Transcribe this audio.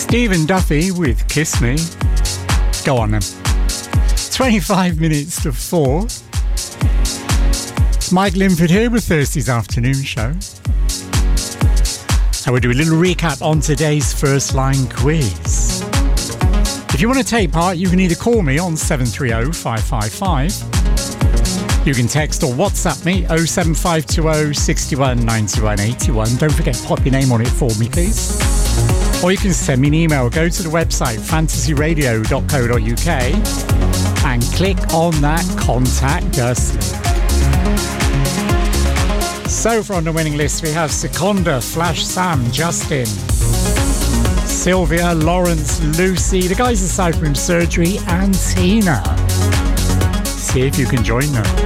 Stephen Duffy with Kiss Me. Go on then. 25 minutes to 4. It's Mike Linford here with Thursday's afternoon show. And we'll do a little recap on today's First Line quiz. If you want to take part, you can either call me on 730-555. You can text or WhatsApp me 07520 61 91 81. Don't forget to pop your name on it for me, please. Or you can send me an email. Go to the website fantasyradio.co.uk and click on that Contact Us link. So far on the winning list we have Seconda, Flash Sam, Justin, Sylvia, Lawrence, Lucy, the guys at Southroom Surgery and Tina. See if you can join them.